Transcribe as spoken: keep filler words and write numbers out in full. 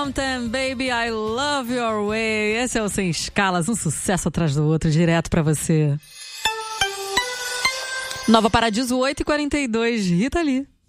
Mountain, Baby, I Love Your Way. Esse é o Sem Escalas, um sucesso atrás do outro, direto pra você. Nova Paradiso, oito e quarenta e dois, Rita Lee.